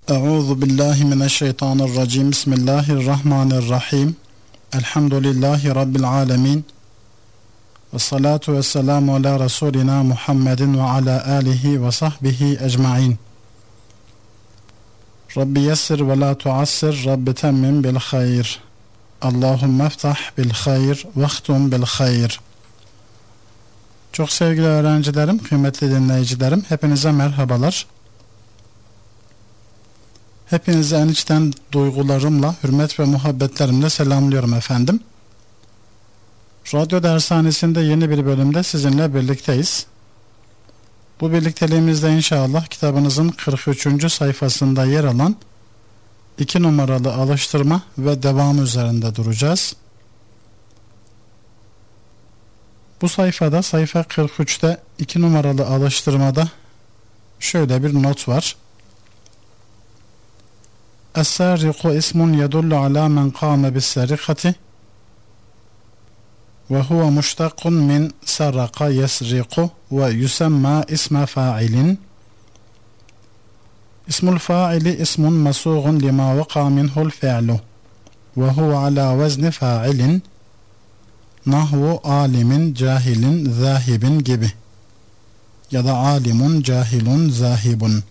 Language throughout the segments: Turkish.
Euzu billahi mineşşeytanirracim. Bismillahirrahmanirrahim. Elhamdülillahi rabbil alamin. Ve salatu vesselamu ala rasulina Muhammedin ve ala alihi ve sahbihi ecmaîn. Rabbi yessir ve la tuassir, Rabbi temmim bil hayr. Allahumme iftah bil hayr ve ihtum bil hayr. Çok sevgili öğrencilerim, kıymetli dinleyicilerim, hepinize merhabalar. Hepinizi en içten duygularımla, hürmet ve muhabbetlerimle selamlıyorum efendim. Radyo Dershanesi'nde yeni bir bölümde sizinle birlikteyiz. Bu birlikteliğimizde inşallah kitabınızın 43. sayfasında yer alan 2 numaralı alıştırma ve devamı üzerinde duracağız. Bu sayfada, sayfa 43'te 2 numaralı alıştırmada şöyle bir not var. Es-sariku ismun yedullu ala men kâme bis-serikati ve huve muştakkun min saraka yesriku ve yusemma isme fa'ilin. İsmul fa'ili ismun masuğun lima vaka minhul fi'lu ve huve ala vezni fa'ilin nahvu alimin, cahilin, zahibin gibi ya da alimun, cahilun, zahibun.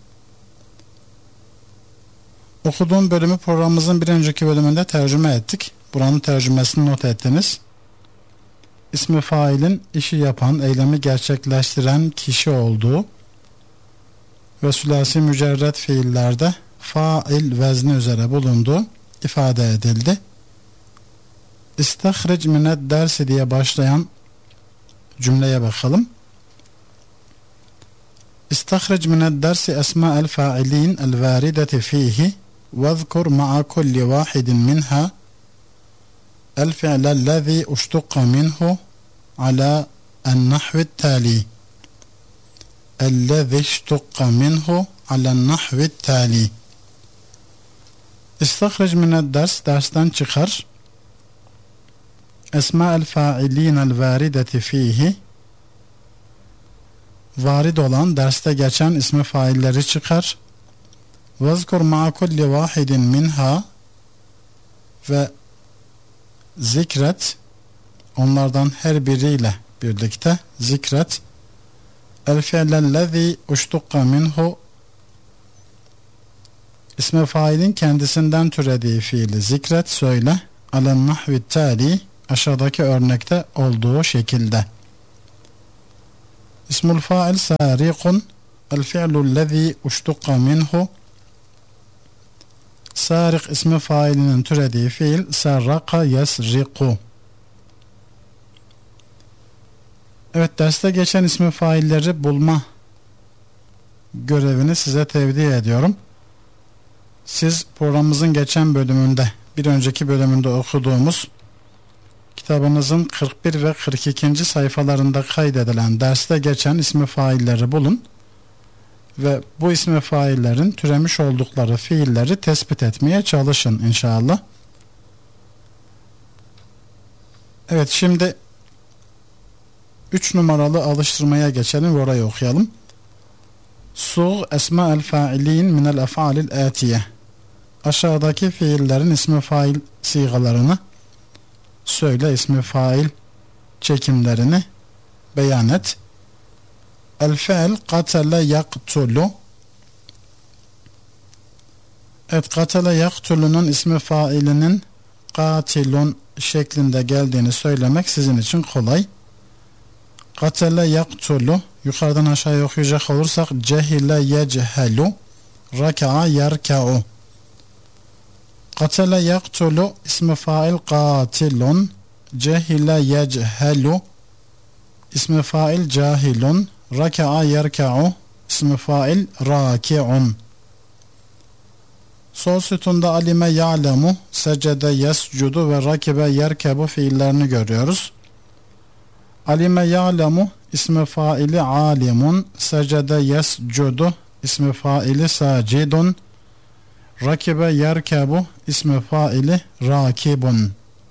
Okuduğum bölümü programımızın bir önceki bölümünde tercüme ettik. Buranın tercümesini not ettiniz. İsmi failin işi yapan, eylemi gerçekleştiren kişi olduğu ve sülasi mücerred fiillerde fail vezni üzere bulunduğu ifade edildi. İstahric mined dersi diye başlayan cümleye bakalım. İstahric mined dersi esma'el fa'ilin el varideti fihi وَاذْكُرْ مَعَ كُلِّ وَاحِدٍ مِنْهَا الْفِعْلَ الَّذِي اُشْتُقَّ مِنْهُ عَلَى النَّحْوِ التَّالِي الَّذِي اشْتُقَّ مِنْهُ عَلَى النَّحْوِ التَّالِي. İstahric mined ders, dersten çıkar. Esma'el fa'ilînel vârideti fîhi, varid olan, derste geçen ismi failleri çıkar. وَذْكُرْ مَعَ كُلِّ وَاحِدٍ مِنْهَا ve zikret, onlardan her biriyle birlikte zikret. El-fi'lellezî uştukka minhu, ismi failin kendisinden türediği fiili zikret, söyle. Alen nahvit tali, aşağıdaki örnekte olduğu şekilde. İsmul fail sariqun, el-fi'lullezî uştukka minhu, sarik ismi failinin türediği fiil sarraka yesriku. Evet, derste geçen ismi failleri bulma görevini size tevdi ediyorum. Siz programımızın geçen bölümünde, bir önceki bölümünde okuduğumuz kitabınızın 41 ve 42. sayfalarında kaydedilen derste geçen ismi failleri bulun ve bu ismi faillerin türemiş oldukları fiilleri tespit etmeye çalışın inşallah. Evet, şimdi 3 numaralı alıştırmaya geçelim ve orayı okuyalım. Suğ esma'el fa'ilin minel ef'alil atiye. Aşağıdaki fiillerin ismi fail sigalarını söyle, ismi fail çekimlerini beyan et. El fi'l katale yaktulu. Evet, katale yaktulunun ismi failinin katilun şeklinde geldiğini söylemek sizin için kolay. Katale yaktulu, yukarıdan aşağıya okuyacak olursak cehile yechelu, raka'a yerka'u. Katale yaktulu ismi fail katilun, cehile yechelu ismi fail cahilun, raka'a yerka'u ismi fail raki'un. Sol sütunda alime ya'lemu, secede yescudu ve rakibe yerkebu fiillerini görüyoruz. Alime ya'lemu ismi faili alimun, secede yescudu ismi faili sacidun, rakibe yerkebu ismi faili rakibun.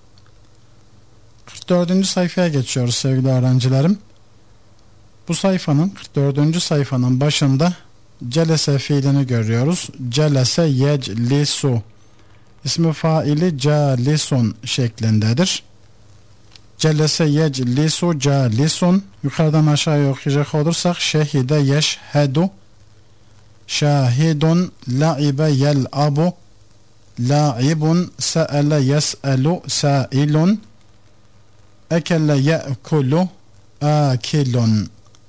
44. sayfaya geçiyoruz sevgili öğrencilerim. Bu sayfanın, 44. sayfanın başında celese fiilini görüyoruz. Celese yeclisu. İsmi faili calisun şeklindedir. Celese yeclisu calisun. Yukarıdan aşağıya okuyacak olursak şehide yeşhedu, şahidun la'ibe yel'abu, la'ibun se'ele yes'elu sa'ilun, ekelle ye'kulu akilun.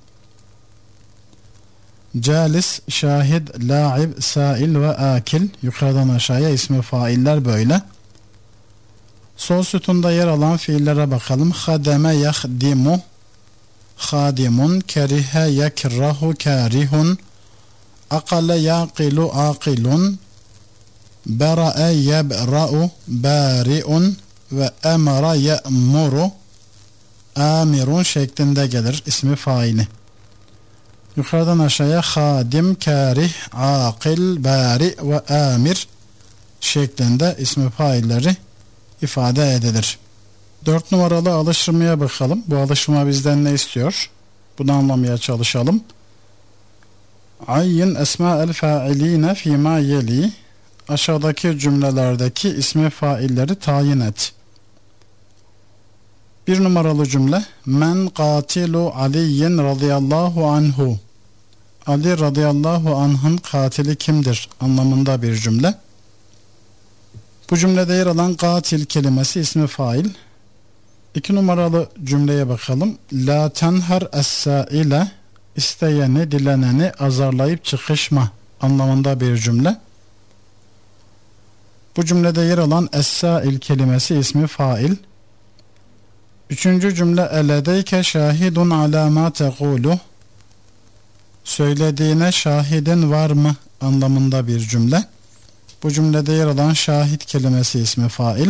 Calis, şahid, la'ib, sa'il ve akil. Yukarıdan aşağıya ismi failler böyle. Sol sütunda yer alan fiillere bakalım. Hademe yahdimu, hadimun, kerihe yekrahu, karihun, akale yaqilu, akilun, bera'e yebra'u, bari'un ve emara ye'muru, amirun şeklinde gelir ismi faili. Yukarıdan aşağıya hadim, karih, akil, bari ve amir şeklinde ismi failleri ifade edilir. 4 numaralı alıştırmaya bakalım. Bu alıştırma bizden ne istiyor? Bunu anlamaya çalışalım. Ayyin esma'el failine fîmâ yeli. Aşağıdaki cümlelerdeki ismi failleri tayin et. 1 numaralı cümle. Men katilu Aliyin radıyallahu anhu. Ali radıyallahu anh'ın katili kimdir anlamında bir cümle. Bu cümlede yer alan katil kelimesi ismi fail. 2 numaralı cümleye bakalım. La tenher es-saile, isteyeni, dileneni azarlayıp çıkışma anlamında bir cümle. Bu cümlede yer alan es-sail kelimesi ismi fail. 3. cümle eledeyke şahidun ala ma tekulu, söylediğine şahidin var mı anlamında bir cümle. Bu cümlede yer alan şahit kelimesi ismi fail.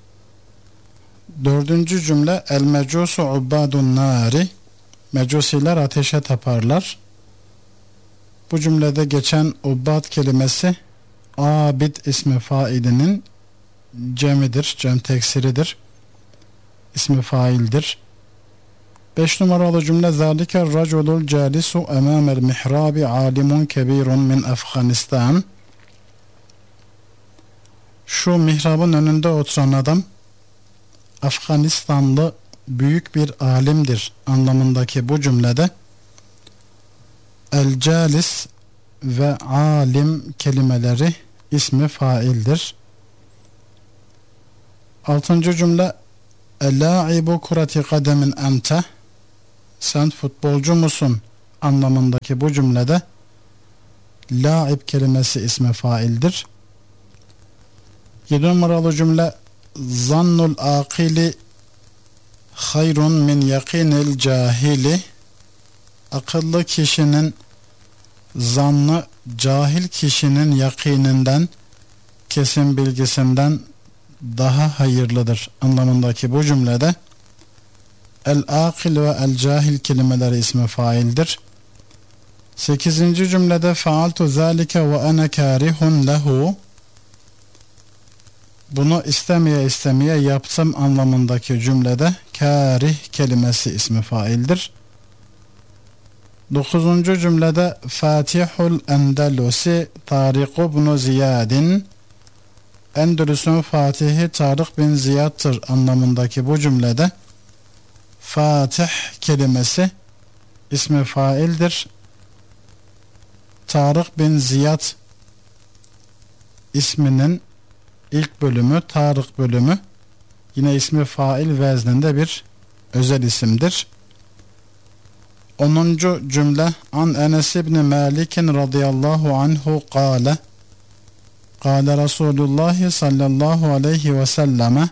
4. cümle el mecusu ubbadun nari, mecusiler ateşe taparlar. Bu cümlede geçen ubbad kelimesi abid ismi failinin cemidir, cem teksiridir, ismi faildir. 5 numaralı cümle zalike raculul calisu emamel mihrabi alimun kebirun min Afganistan, şu mihrabın önünde oturan adam Afganistanlı büyük bir alimdir anlamındaki bu cümlede el calis ve alim kelimeleri ismi faildir. 6. cümle el-la'ibu kurati kademin ente, sen futbolcu musun anlamındaki bu cümlede la'ib kelimesi ismi faildir. 7 numaralı cümle zannul akili hayrun min yakinil cahili, akıllı kişinin zannı cahil kişinin yakininden, kesin bilgisinden daha hayırlıdır anlamındaki bu cümlede el-akil ve el-cahil kelimeleri ismi faildir. 8. cümlede faaltu zalike ve ene karihun lehu, bunu istemeye yaptım anlamındaki cümlede karih kelimesi ismi faildir. 9. cümlede Fatihul Endelusi Tariq ibn Ziyadin, Endülüs'ün Fatihi Tarık bin Ziyad'tır anlamındaki bu cümlede Fatih kelimesi ismi faildir. Tarık bin Ziyad isminin ilk bölümü, Tarık bölümü, yine ismi fail vezninde bir özel isimdir. 10. cümle an Enes ibn Malik radıyallahu anhu kâle kâle Resulullah sallallahu aleyhi ve selleme,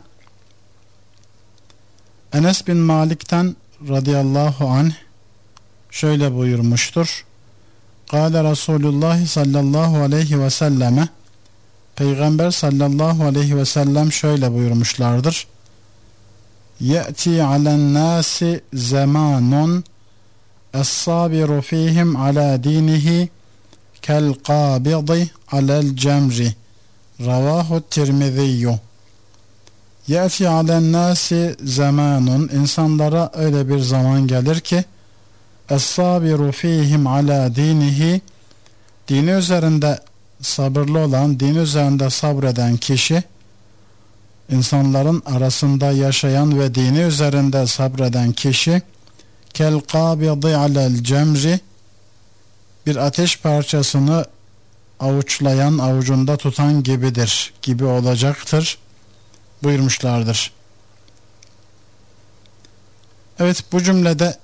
Enes bin Malik'ten radıyallahu anh şöyle buyurmuştur. Kâle Resulullah sallallahu aleyhi ve selleme, Peygamber sallallahu aleyhi ve sellem şöyle buyurmuşlardır. Ye'ti alen nasi zamanun es-sabiru fihim ala dinihi kel qabidi alel cemri. Ravahu Tirmiziyyu. Ye'ti alen nasi zamanun, insanlara öyle bir zaman gelir ki es-sabiru fihim ala dinihi, dini üzerinde sabırlı olan, dini üzerinde sabreden kişi, insanların arasında yaşayan ve dini üzerinde sabreden kişi, kel qabidi alel cemri, bir ateş parçasını avuçlayan, avucunda tutan gibidir, gibi olacaktır buyurmuşlardır. Evet, bu cümlede,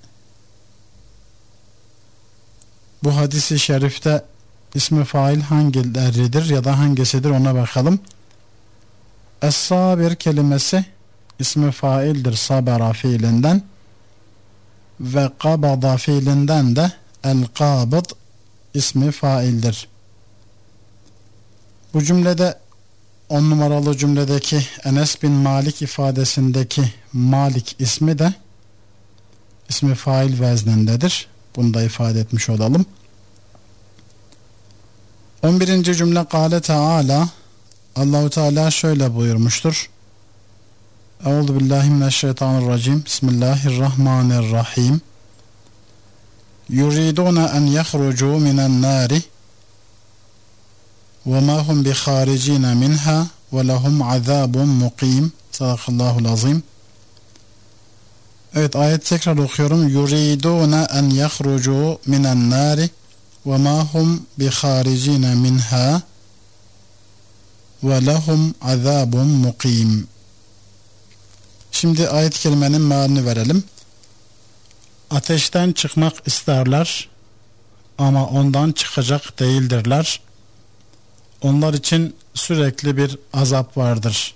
bu hadis-i şerifte ismi fail hangileridir ya da hangisidir ona bakalım. Es-sabir kelimesi ismi faildir sabara fiilinden ve qabada fiilinden de el-qabid ismi faildir. Bu cümlede 10 numaralı cümledeki Enes bin Malik ifadesindeki Malik ismi de ismi fail veznindedir. Bunu da ifade etmiş olalım. 11. cümle Kâle Teâlâ, Allah-u Teala şöyle buyurmuştur. Euzubillahimineşşeytanirracim. Bismillahirrahmanirrahim. Yuridûne en yehrucû minen nâri ve mâ hum bihâricîne minhâ ve lehum azâbun mukîm. Sadakallâhul azîm. Evet, ayet tekrar okuyorum. Yuridûne en yehrucû minen nâri ve mâ hum bihâricîne minhâ ve lehum azâbun mukîm. Şimdi ayet kelimenin mealini verelim. Ateşten çıkmak isterler ama ondan çıkacak değildirler. Onlar için sürekli bir azap vardır.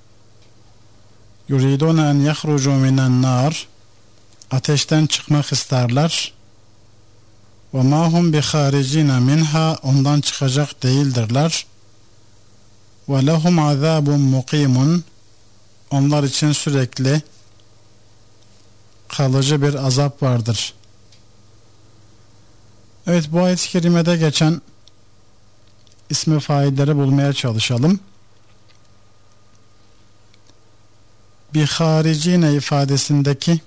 Yuridûne en yehrucû minen nâr, ateşten çıkmak isterler. Ve mâ hum bihâricîne minhâ, ondan çıkacak değildirler. Ve lehum azâbun mukîmun, onlar için sürekli kalıcı bir azap vardır. Evet, bu ayet-i kerimede geçen ismi failleri bulmaya çalışalım. Biharicine ifadesindeki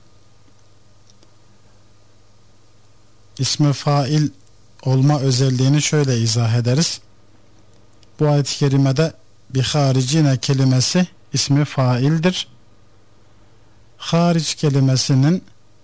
ismi fail olma özelliğini şöyle izah ederiz. Bu ayet-i kerimede biharicine kelimesi ismi faildir. Haric kelimesinin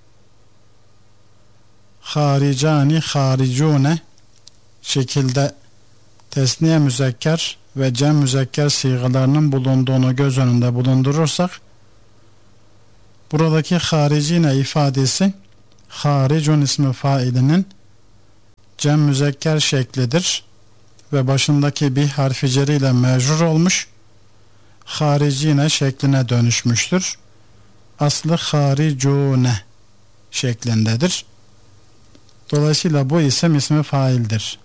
haricani, haricune şekilde tesniye müzekker ve cem müzekker sigalarının bulunduğunu göz önünde bulundurursak, buradaki haricine ifadesi haricun ismi failinin cem müzekker şeklidir ve başındaki bir harfi ceriyle mecrur olmuş, haricine şekline dönüşmüştür. Aslı haricune şeklindedir. Dolayısıyla bu isim ismi faildir.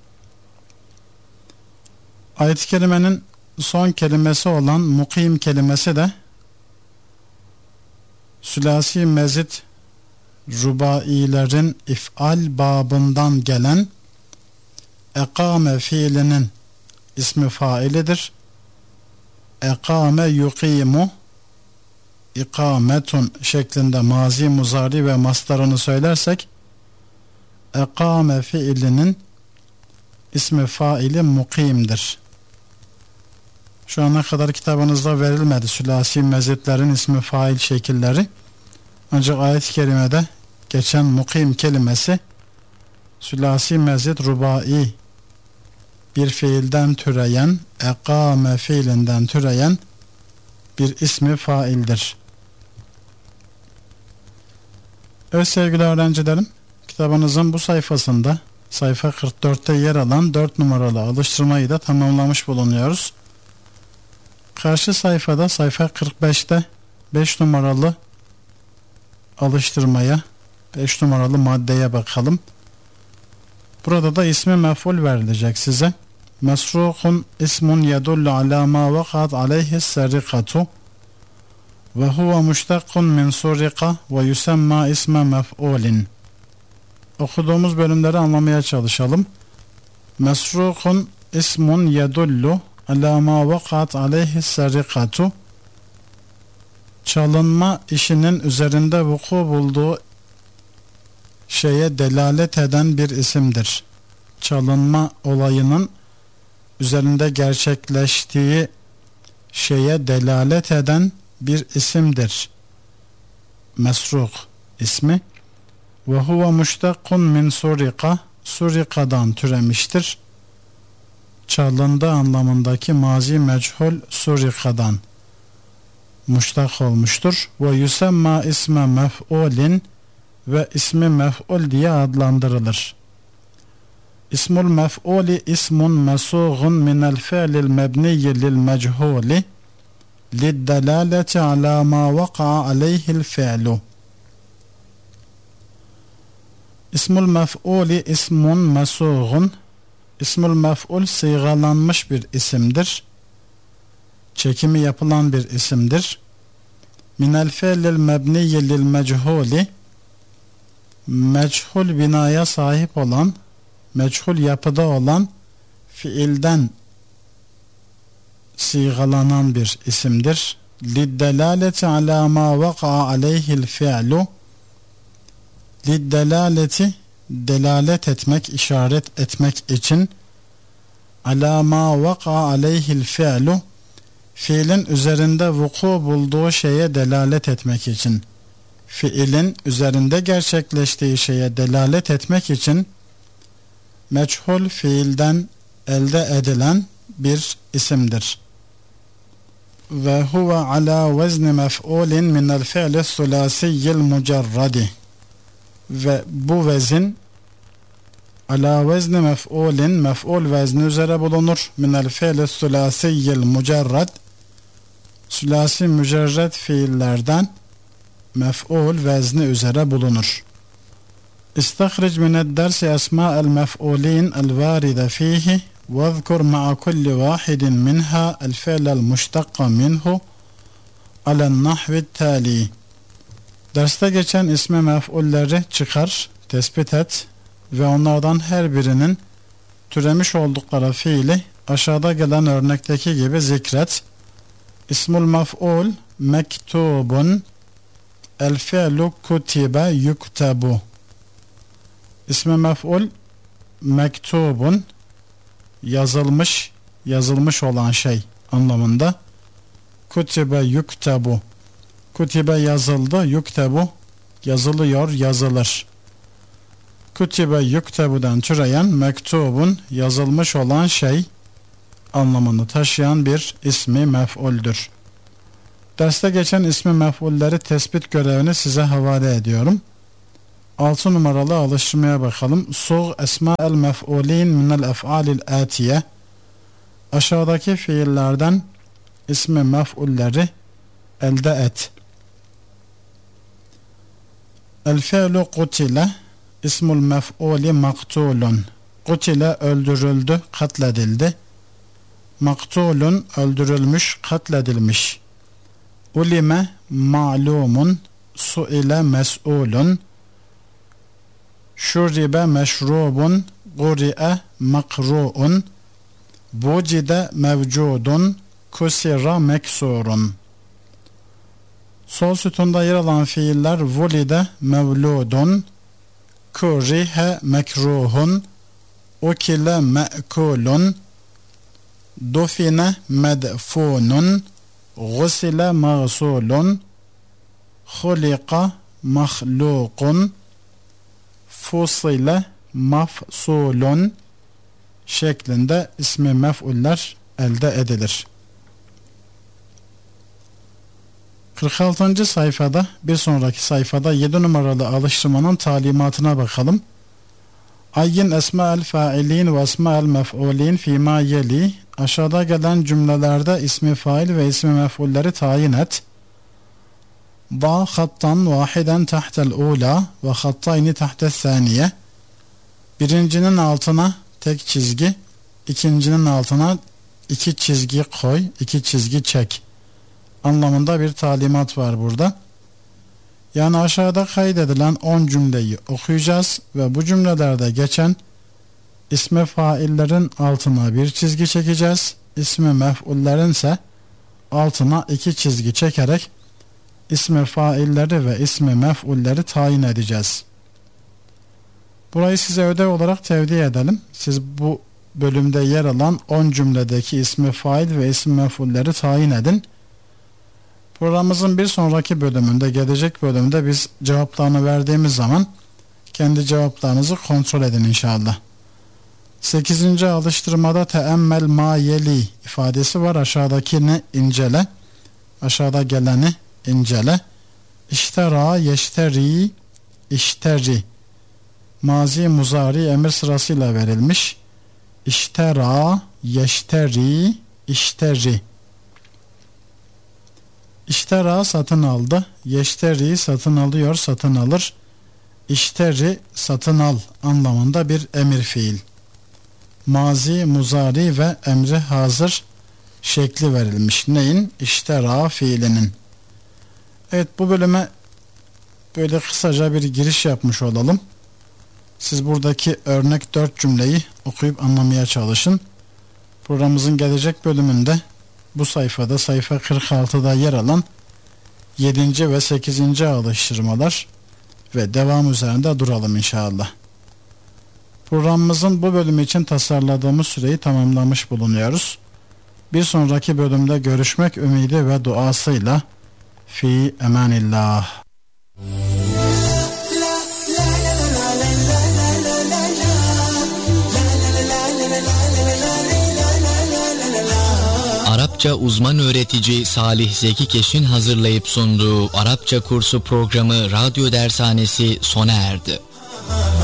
Ayet-i kerimenin son kelimesi olan mukim kelimesi de sülasi mezit rubailerin if'al babından gelen ekame fiilinin ismi failidir. Ekame yuqimu, ikametun şeklinde mazi, muzari ve mastarını söylersek ekame fiilinin ismi faili mukimdir. Şu ana kadar kitabınızda verilmedi sülasi mezitlerin ismi fail şekilleri. Ancak ayet-i kerimede geçen mukim kelimesi sülasi mezit rubai bir fiilden türeyen, ekame fiilinden türeyen bir ismi faildir. Evet sevgili öğrencilerim, kitabınızın bu sayfasında sayfa 44'te yer alan 4 numaralı alıştırmayı da tamamlamış bulunuyoruz. Karşı sayfada sayfa 45'te 5 numaralı alıştırmaya, 5 numaralı maddeye bakalım. Burada da ismi mef'ul verilecek size. Mesrukun ismun yedullu ala ma vakat aleyhi serikatu ve huve muştakkun min surika ve yusemma isme mef'ulin. Okuduğumuz bölümleri anlamaya çalışalım. Mesrukun ismun yedullu ala ma vakat aleyhi serikatu, çalınma işinin üzerinde vuku bulduğu şeye delalet eden bir isimdir. çalınma olayının üzerinde gerçekleştiği şeye delalet eden bir isimdir. Mesruk ismi. Ve huve muştakkun min surika, surikadan türemiştir. Çalındı anlamındaki mazi meçhul surikadan muştak olmuştur. Ve yusemma isme mef'ulin, ve ismi mef'ul diye adlandırılır. İsmul mef'uli ismun mesuğun minel fi'lil mebniyyi lil mechuli liddelaleti ala ma vaka'a aleyhil fi'lu. İsmul mef'uli ismun mesuğun, İsmul mef'ul sigalanmış bir isimdir. Çekimi yapılan bir isimdir. Minel fi'lil mebniyyi lil mechuli, meçhul binaya sahip olan, meçhul yapıda olan fiilden sigalanan bir isimdir. Liddelaleti ala ma vaka'a aleyhil fi'lu, liddelaleti delalet etmek, işaret etmek için, ala ma vaka'a aleyhil fi'lu, fiilin üzerinde vuku bulduğu şeye delalet etmek için, fiilin üzerinde gerçekleştiği şeye delalet etmek için meçhul fiilden elde edilen bir isimdir. Ve huve ala vezni mef'ulin minel fi'li sulasiyyil mucerradi, ve bu vezin ala vezni mef'ulin, mef'ul vezni üzere bulunur. Minel fi'li sulasiyyil mucerrad, sülasi mücerred fiillerden mef'ul vezni üzere bulunur. İstahric mined dersi esma'el mef'ulin el varide fihi ve zkur ma'a kulli vahidin minha el fi'lel muştakka minhu alen nahvit tali. Derste geçen ismi mef'ulleri çıkar, tespit et ve onlardan her birinin türemiş oldukları fiili aşağıda gelen örnekteki gibi zikret. İsmul mef'ul mektubun, el fi'lu kutibe yuktebu. İsmi mef'ul mektubun, yazılmış, yazılmış olan şey anlamında. Kutibe yuktebu, kutibe yazıldı, yuktebu yazılıyor, yazılır. Kutibe yuktebu'dan türeyen mektubun, yazılmış olan şey anlamını taşıyan bir ismi mef'uldür. Derste geçen ismi mef'ulleri tespit görevini size havale ediyorum. 6 numaralı alıştırmaya bakalım. Suğ esma'el mef'ulin minel ef'alil atiye. Aşağıdaki fiillerden ismi mef'ulleri elde et. El fi'lu kutile, ismul mef'uli maktulun. Kutile öldürüldü, katledildi. Maktulun öldürülmüş, katledilmiş. Ulime ma'lumun, suile mes'ulun. Şuribe meşrubun, guri'e makru'un. Bucide mevcudun, kusira meksurun. Sol sütunda yer alan fiiller vulide mevludun, kurihe mekruhun, ukile me'kulun, dufine medfunun, gusile mağsulun, hulika mahlukun, fusile mafsulun şeklinde ismi mef'uller elde edilir. 46. sayfada, bir sonraki sayfada 7 numaralı alıştırmanın talimatına bakalım. Ayyin esma'el fa'ilin ve esma'el mef'ulin fîmâ yeli. Aşağıda gelen cümlelerde ismi fail ve ismi mef'ulleri tayin et. Da hattan vahiden tahtel ula ve hattayni tahtel saniye. Birincinin altına tek çizgi, ikincinin altına 2 çizgi koy, 2 çizgi çek anlamında bir talimat var burada. Yani aşağıda kaydedilen 10 cümleyi okuyacağız ve bu cümlelerde geçen ismi faillerin altına bir çizgi çekeceğiz. İsmi mef'ullerin ise altına 2 çizgi çekerek ismi failleri ve ismi mef'ulleri tayin edeceğiz. Burayı size ödev olarak tevdi edelim. Siz bu bölümde yer alan 10 cümledeki ismi fail ve isim mef'ulleri tayin edin. Programımızın bir sonraki bölümünde, gelecek bölümde biz cevaplarını verdiğimiz zaman kendi cevaplarınızı kontrol edin inşallah. 8. alıştırmada teemmel ma yeli ifadesi var. Aşağıdakini incele. Aşağıda geleni incele. İştera, yeşteri, işteri. Mazi, muzari emir sırasıyla verilmiş. İştera, yeşteri, işteri. İştera satın aldı. Yeşteri satın alıyor, satın alır. İşteri satın al anlamında bir emir fiil. Mazi, muzari ve emri hazır şekli verilmiş. Neyin? İştera fiilinin. Evet, bu bölüme böyle kısaca bir giriş yapmış olalım. Siz buradaki örnek 4 cümleyi okuyup anlamaya çalışın. Programımızın gelecek bölümünde bu sayfada, sayfa 46'da yer alan 7. ve 8. alıştırmalar ve devam üzerinde duralım inşallah. Programımızın bu bölümü için tasarladığımız süreyi tamamlamış bulunuyoruz. Bir sonraki bölümde görüşmek ümidi ve duasıyla fi emanillah. Arapça uzman öğretici Salih Zeki Keş'in hazırlayıp sunduğu Arapça kursu programı Radyo Dershanesi sona erdi.